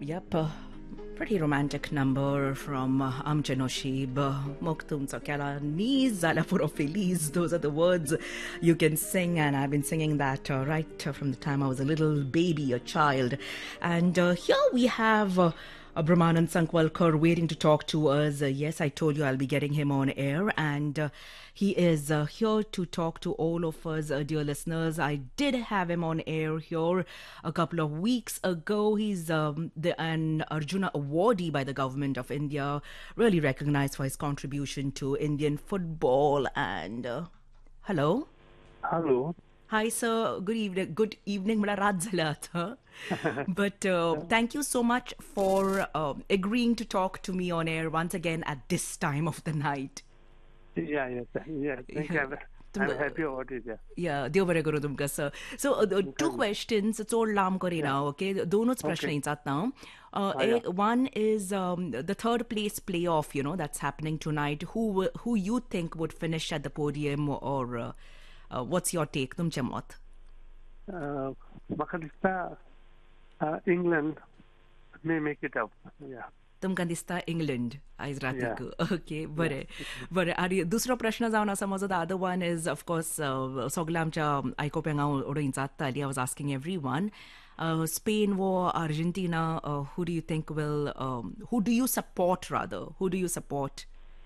Yep, pretty romantic number from Amche Noshib. Moktum Tsokela Niz Zalapuro Feliz. Those are the words you can sing, and I've been singing that right from the time I was a little baby, a child. And here we have Brahmanand Sankwalkar waiting to talk to us. Yes, I told you I'll be getting him on air, and he is here to talk to all of us, dear listeners. I did have him on air here a couple of weeks ago. He's an Arjuna awardee by the government of India, really recognized for his contribution to Indian football. And hello. Hello. Hi, sir. Good evening. Good evening. Bada raat zala tha. But thank you so much for agreeing to talk to me on air once again at this time of the night. Yeah. Thank you. I'm happy about it. Yeah, देव बरे करो तुमका sir. So two questions. चोड लाम करे ना, okay? दोनोंच प्रश्न येतात ना. One is the third place playoff, that's happening tonight. Who you think would finish at the podium, or what's your take? तुमचे मत? म्हाका दिसता England may make it up. Yeah. तुमकां दिसता इंग्लंड आयज रातीक? ओके, बरें. आनी दुसरो प्रश्न जावन आसा म्हजो. The other one is of course सगळ्या आमच्या आयकोप्यांक हांव उडयताली. I was asking every one, Spain or Argentina, who do you think will, who do you support rather? Who do you support?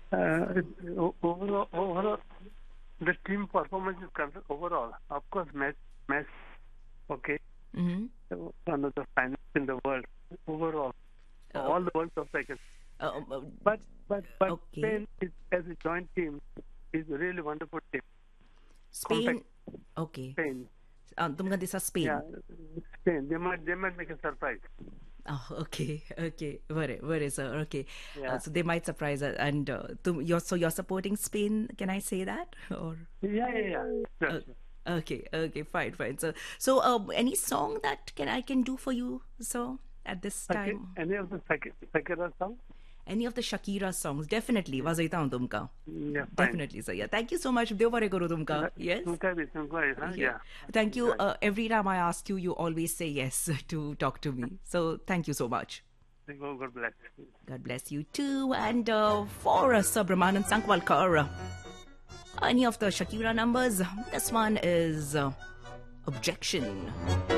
Overall, the team performance is concerned overall. Of course, Messi, okay. One of the finest in the world overall. All the world top cycles. But okay. Spain is, as a joint team, is a really wonderful team. Spain, okay. Spain. Tumga disa Spain. Yeah, Spain. They might make a surprise. Oh, okay. Where is sir? Okay. Yeah. So they might surprise us. And you're supporting Spain? Can I say that? Or Yeah. Sure. Okay. Fine. So any song that I can do for you, sir? At this time, any of the Shakira songs? Any of the Shakira songs, definitely. Vazaita hu tumka. Yeah, definitely, sir. Yeah, thank you so much. Dev bhare karo tumka. Yes. Yeah. Thank you. Every time I ask you, you always say yes to talk to me. So thank you so much. God bless. God bless you too. And for Sir Brahmanand Sankwalkar, any of the Shakira numbers? This one is Objection.